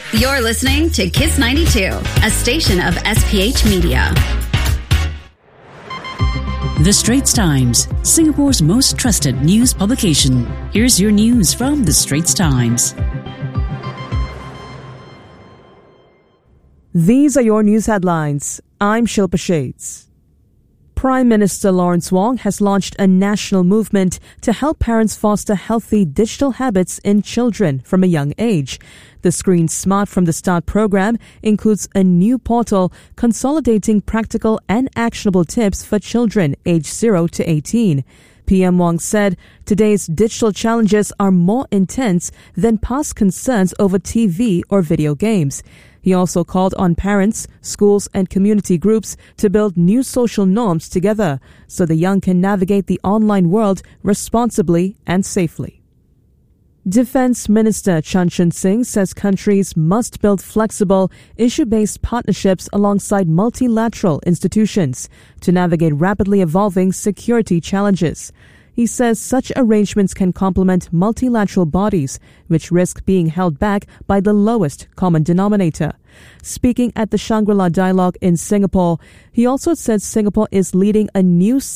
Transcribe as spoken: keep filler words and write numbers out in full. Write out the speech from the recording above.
You're listening to Kiss ninety-two, a station of S P H Media. The Straits Times, Singapore's most trusted news publication. Here's your news from The Straits Times. These are your news headlines. I'm Shilpa Shades. Prime Minister Lawrence Wong has launched a national movement to help parents foster healthy digital habits in children from a young age. The Screen Smart from the Start program includes a new portal consolidating practical and actionable tips for children aged zero to eighteen. P M Wong said today's digital challenges are more intense than past concerns over T V or video games. He also called on parents, schools and community groups to build new social norms together so the young can navigate the online world responsibly and safely. Defense Minister Chan Chun Sing says countries must build flexible, issue-based partnerships alongside multilateral institutions to navigate rapidly evolving security challenges. He says such arrangements can complement multilateral bodies, which risk being held back by the lowest common denominator. Speaking at the Shangri-La Dialogue in Singapore, he also said Singapore is leading a new